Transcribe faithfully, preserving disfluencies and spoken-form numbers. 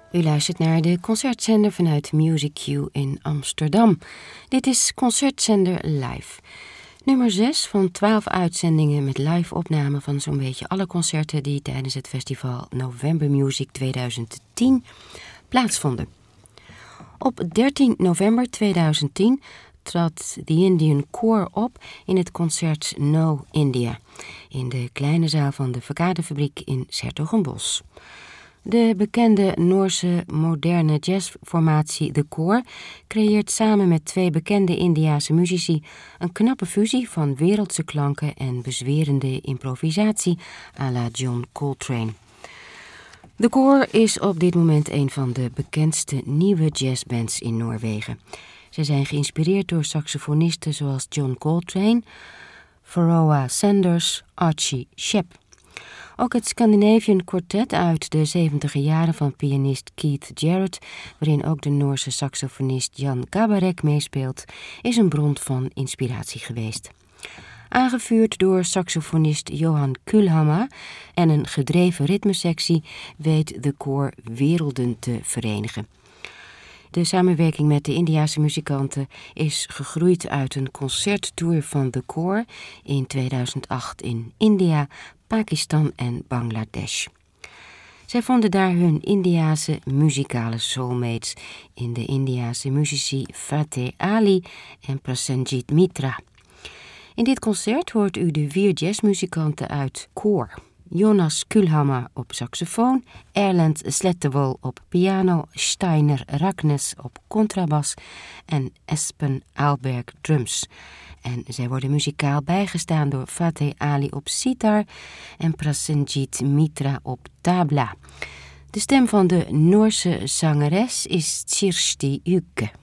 U luistert naar de concertzender vanuit Music Q in Amsterdam. Dit is Concertzender Live. Nummer zes van twaalf uitzendingen met live opname van zo'n beetje alle concerten die tijdens het festival November Music tweeduizend tien plaatsvonden. Op dertien november tweeduizend tien trad The Indian Corps op in het concert No India in de kleine zaal van de Verkadefabriek in 's-Hertogenbosch. De bekende Noorse moderne jazzformatie The Corrs creëert samen met twee bekende Indiase muzici een knappe fusie van wereldse klanken en bezwerende improvisatie à la John Coltrane. The Corrs is op dit moment een van de bekendste nieuwe jazzbands in Noorwegen. Ze zijn geïnspireerd door saxofonisten zoals John Coltrane, Pharoah Sanders, Archie Shepp. Ook het Scandinavian Quartet uit de zeventiger jaren van pianist Keith Jarrett, waarin ook de Noorse saxofonist Jan Garbarek meespeelt, is een bron van inspiratie geweest. Aangevuurd door saxofonist Johan Kuhlhammer en een gedreven ritmesectie weet The Corrs werelden te verenigen. De samenwerking met de Indiase muzikanten is gegroeid uit een concerttour van The Corrs in tweeduizend acht in India, Pakistan en Bangladesh. Zij vonden daar hun Indiase muzikale soulmates in de Indiase muzici Fateh Ali en Prasenjit Mitra. In dit concert hoort u de vier jazzmuzikanten uit Corrs. Jonas Kuhlhammer op saxofoon, Erlend Slettewol op piano, Steiner Raknes op contrabas en Espen Aalberg drums. En zij worden muzikaal bijgestaan door Fateh Ali op sitar en Prasenjit Mitra op tabla. De stem van de Noorse zangeres is Kirsti Uke.